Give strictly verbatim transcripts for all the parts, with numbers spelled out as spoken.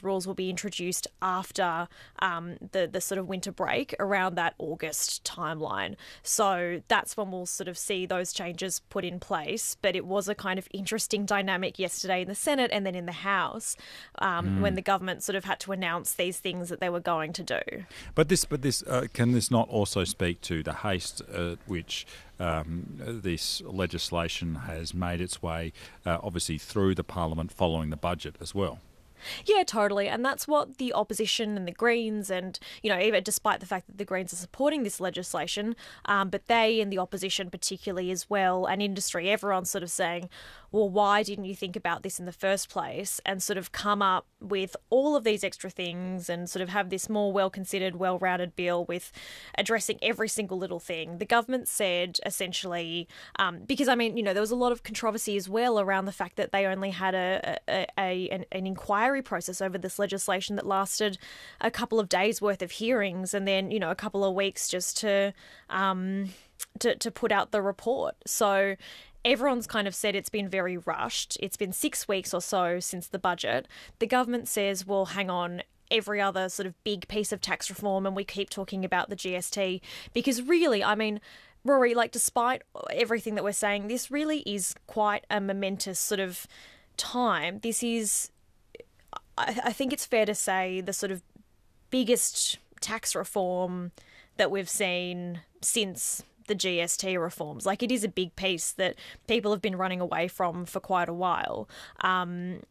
these rules will be introduced after um, the, the sort of winter break around that August timeline. So that's when we'll sort of see those changes put in place. But it was a kind of interesting dynamic yesterday in the Senate and then in the House um, mm. when the government sort of had to announce these things that they were going to do. But this, but this, uh, can this not also speak to the haste at which um, this legislation has made its way, uh, obviously, through the Parliament following the budget as well? Yeah, totally. And that's what the opposition and the Greens and, you know, even despite the fact that the Greens are supporting this legislation, um, but they and the opposition particularly as well, and industry, everyone's sort of saying, well, why didn't you think about this in the first place and sort of come up with all of these extra things and sort of have this more well-considered, well-rounded bill with addressing every single little thing? The government said essentially, um, because, I mean, you know, there was a lot of controversy as well around the fact that they only had a, a, a an, an inquiry process over this legislation that lasted a couple of days worth of hearings and then, you know, a couple of weeks just to um, to, to put out the report. So everyone's kind of said it's been very rushed. It's been six weeks or so since the budget. The government says, well, hang on, every other sort of big piece of tax reform, and we keep talking about the G S T because really, I mean, Rory, like despite everything that we're saying, this really is quite a momentous sort of time. This is, I, I think it's fair to say, the sort of biggest tax reform that we've seen since the G S T reforms. Like, it is a big piece that people have been running away from for quite a while. Um,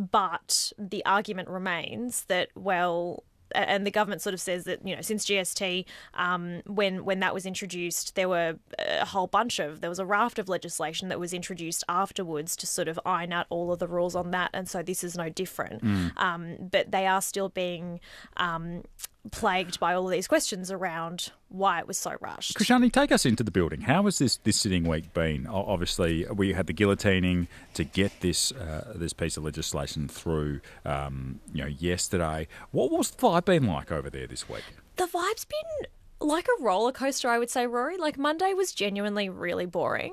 but the argument remains that, well, and the government sort of says that, you know, since G S T, um, when when that was introduced, there were a whole bunch of, there was a raft of legislation that was introduced afterwards to sort of iron out all of the rules on that. And so this is no different. Mm. Um, but they are still being um, plagued by all of these questions around why it was so rushed. Krishani, take us into the building. How has this, this sitting week been? Obviously, we had the guillotining to get this uh, this piece of legislation through, um, you know, yesterday. What was the vibe been like over there this week? The vibe's been like a roller coaster, I would say, Rory. Like, Monday was genuinely really boring,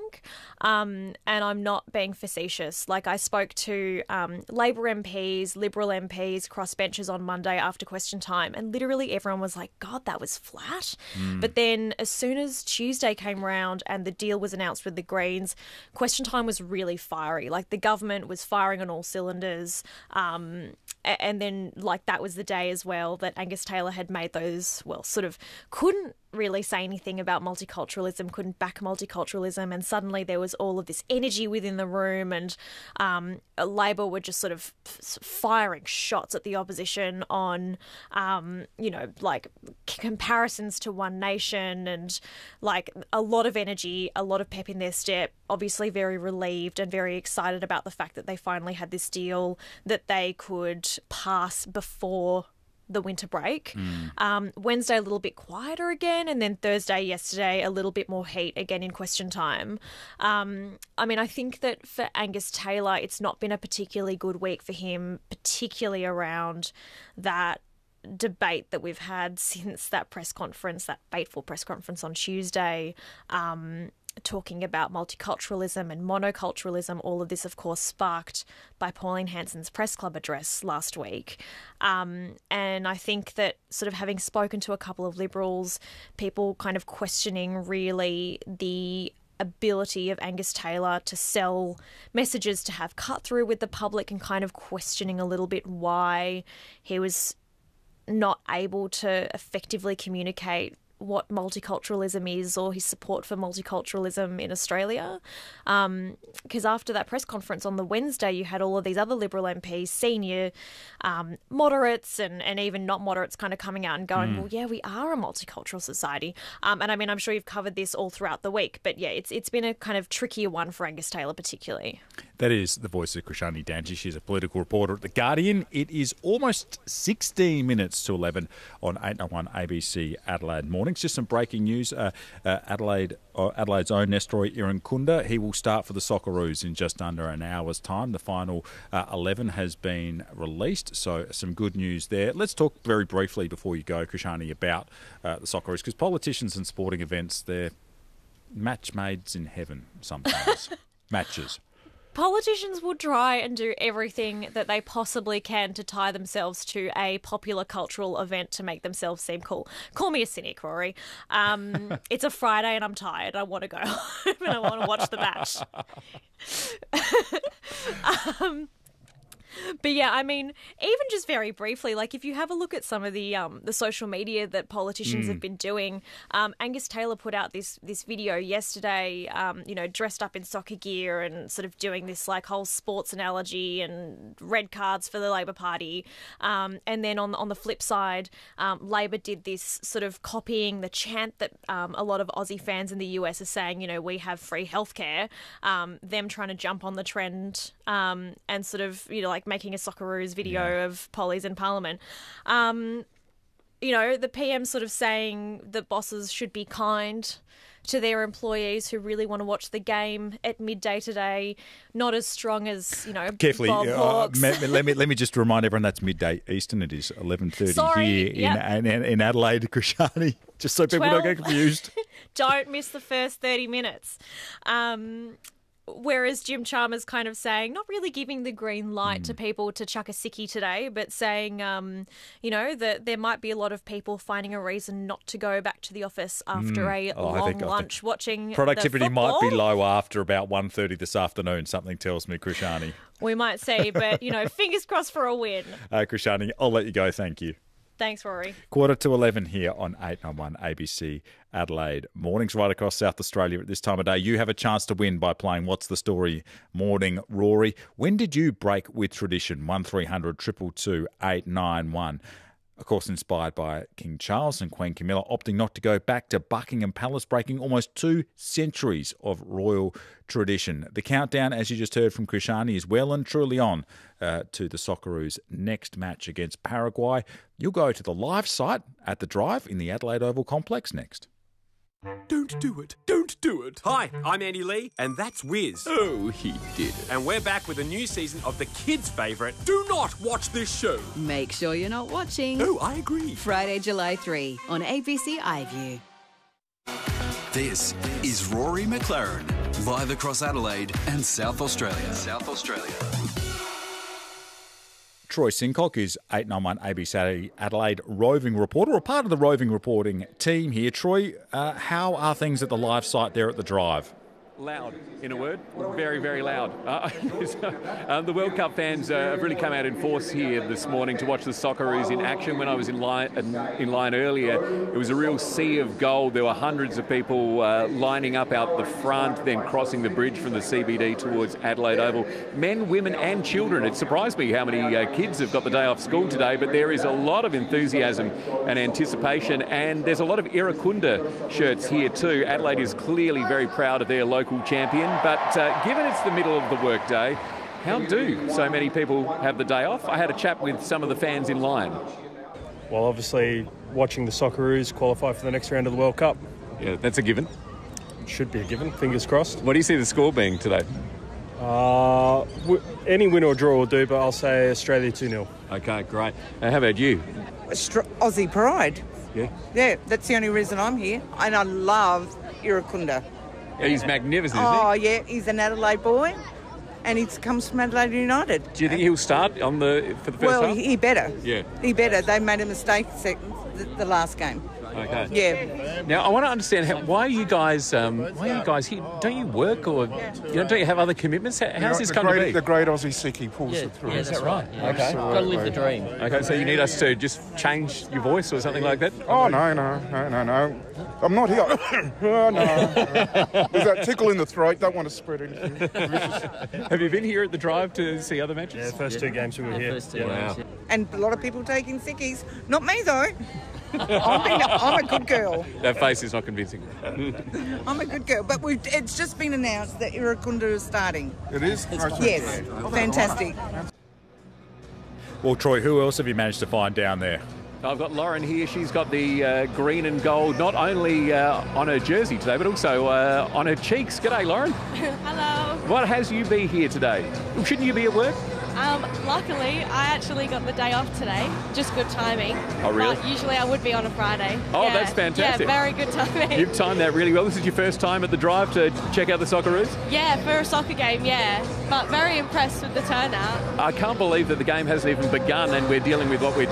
um, and I'm not being facetious. Like, I spoke to um, Labor M Ps, Liberal M Ps, crossbenchers on Monday after question time, and literally everyone was like, God, that was flat. Mm. But then as soon as Tuesday came around and the deal was announced with the Greens, question time was really fiery. Like, the government was firing on all cylinders. Um, and then, like, that was the day as well that Angus Taylor had made those, well, sort of couldn't really say anything about multiculturalism, couldn't back multiculturalism, and suddenly there was all of this energy within the room, and um, Labor were just sort of firing shots at the opposition on, um, you know, like comparisons to One Nation, and like a lot of energy, a lot of pep in their step, obviously very relieved and very excited about the fact that they finally had this deal that they could pass before the winter break. Mm. Um, Wednesday a little bit quieter again, and then Thursday yesterday a little bit more heat again in question time. Um, I mean, I think that for Angus Taylor, it's not been a particularly good week for him, particularly around that debate that we've had since that press conference, that fateful press conference on Tuesday, um, talking about multiculturalism and monoculturalism. All of this, of course, sparked by Pauline Hanson's press club address last week. Um, and I think that sort of having spoken to a couple of Liberals, people kind of questioning really the ability of Angus Taylor to sell messages, to have cut through with the public, and kind of questioning a little bit why he was not able to effectively communicate what multiculturalism is or his support for multiculturalism in Australia. Because um, after that press conference on the Wednesday, you had all of these other Liberal M Ps, senior um, moderates and, and even not moderates, kind of coming out and going, mm. well, yeah, we are a multicultural society. Um, and I mean, I'm sure you've covered this all throughout the week, but yeah, it's it's been a kind of trickier one for Angus Taylor particularly. That is the voice of Krishani Danji. She's a political reporter at The Guardian. It is almost sixteen minutes to eleven on eight oh one A B C Adelaide Mornings. Just some breaking news. Uh, uh, Adelaide, uh, Adelaide's own Nestroy Irankunda, he will start for the Socceroos in just under an hour's time. The final uh, eleven has been released, so some good news there. Let's talk very briefly before you go, Krishani, about uh, the Socceroos, because politicians and sporting events, they're match maids in heaven sometimes. Matches. Politicians will try and do everything that they possibly can to tie themselves to a popular cultural event to make themselves seem cool. Call me a cynic, Rory. Um, it's a Friday and I'm tired. I want to go home and I want to watch the match. um, But yeah, I mean, even just very briefly, like if you have a look at some of the um, the social media that politicians mm. have been doing, um, Angus Taylor put out this this video yesterday, um, you know, dressed up in soccer gear and sort of doing this like whole sports analogy and red cards for the Labor Party. Um, and then on on the flip side, um, Labor did this sort of copying the chant that um, a lot of Aussie fans in the U S are saying, you know, we have free healthcare. Um, them trying to jump on the trend um, and sort of, you know, like making a Socceroos video yeah. of Polly's in Parliament. Um, you know, the P M sort of saying that bosses should be kind to their employees who really want to watch the game at midday today. Not as strong as, you know, Carefully, Bob uh, Hawks. let, me, let me let me just remind everyone that's midday Eastern. It is eleven thirty here yep. in, in in Adelaide, Krishani. Just so people twelve don't get confused. Don't miss the first thirty minutes. Um, Whereas Jim Chalmers kind of saying, not really giving the green light mm. to people to chuck a sickie today, but saying, um, you know, that there might be a lot of people finding a reason not to go back to the office after mm. a oh, long I think, lunch I think watching productivity the might be low after about one thirty this afternoon, something tells me, Krishani. We might see, but, you know, fingers crossed for a win. Uh, Krishani, I'll let you go. Thank you. Thanks, Rory. Quarter to eleven here on eight ninety-one A B C Adelaide. Mornings right across South Australia at this time of day. You have a chance to win by playing What's the Story Morning, Rory. When did you break with tradition? one three hundred two two two eight nine one. Of course, inspired by King Charles and Queen Camilla, opting not to go back to Buckingham Palace, breaking almost two centuries of royal tradition. The countdown, as you just heard from Krishani, is well and truly on uh, to the Socceroos' next match against Paraguay. You'll go to the live site at the Drive in the Adelaide Oval Complex next. Don't do it. Don't do it. Hi, I'm Andy Lee, and that's Wiz. Oh, he did it. And we're back with a new season of the kids' favourite. Do not watch this show. Make sure you're not watching. Oh, I agree. Friday, July third on A B C iView. This is Rory McLaren, live across Adelaide and South Australia. South Australia. Troy Sincock is eight ninety-one A B C Adelaide roving reporter, or part of the roving reporting team here. Troy, uh, how are things at the live site there at the Drive? Loud, in a word. Very, very loud. Uh, um, the World Cup fans uh, have really come out in force here this morning to watch the Socceroos in action. When I was in line, in line earlier, it was a real sea of gold. There were hundreds of people uh, lining up out the front, then crossing the bridge from the C B D towards Adelaide Oval. Men, women and children. It surprised me how many uh, kids have got the day off school today, but there is a lot of enthusiasm and anticipation, and there's a lot of Irukunda shirts here too. Adelaide is clearly very proud of their local champion, but uh, given it's the middle of the workday, how do so many people have the day off? I had a chat with some of the fans in line. Well, obviously, watching the Socceroos qualify for the next round of the World Cup. Yeah, that's a given. Should be a given, fingers crossed. What do you see the score being today? Uh, w- any win or draw will do, but I'll say Australia two nil. Okay, great. Uh, how about you? Austra- Aussie pride. Yeah? Yeah, that's the only reason I'm here. And I love Irukunda. Yeah, he's magnificent, isn't oh, he? Oh, yeah, he's an Adelaide boy, and he comes from Adelaide United. Do you think he'll start on the for the first well, half? Well, he better. Yeah. He better. They made a mistake the, the last game. Okay. Yeah. Now I want to understand how, why are you guys? Um, why are you guys here? Don't you work or you know, don't you have other commitments? How, how's this come great, to be? The great Aussie sickie pulls yeah, it through. Yeah, is that right? Yeah, okay. Got to live the dream. Okay, so you need us to just change your voice or something like that? Oh no, no, no, no, no. I'm not here. oh, no. There's that tickle in the throat. Don't want to spread anything. Have you been here at the Drive to see other matches? Yeah, the first two games we were yeah, here. First two wow. games, yeah. And a lot of people taking sickies. Not me though. I'm, being, I'm a good girl. That face is not convincing. I'm a good girl, but we've, it's just been announced that Irukunda is starting. It is? Yes, fantastic. Well, Troy, who else have you managed to find down there? I've got Lauren here. She's got the uh, green and gold not only uh, on her jersey today, but also uh, on her cheeks. G'day, Lauren. Hello. What has you be here today? Shouldn't you be at work? Um, luckily, I actually got the day off today. Just good timing. Oh, really? But usually I would be on a Friday. Oh, Yeah. that's fantastic. Yeah, very good timing. You've timed that really well. This is your first time at the drive to check out the Socceroos? Yeah, for a soccer game, yeah. But very impressed with the turnout. I can't believe that the game hasn't even begun and we're dealing with what we're